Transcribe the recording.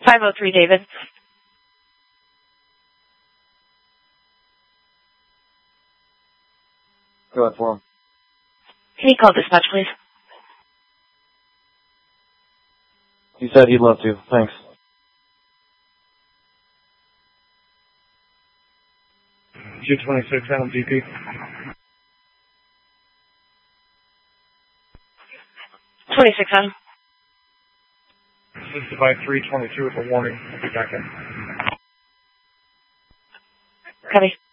503, David. Go ahead for him. Can you call dispatch, please? He said he'd love to. Thanks. G26 LMDP. 26 on. This is device 322 with a warning. I'll be back in. Copy.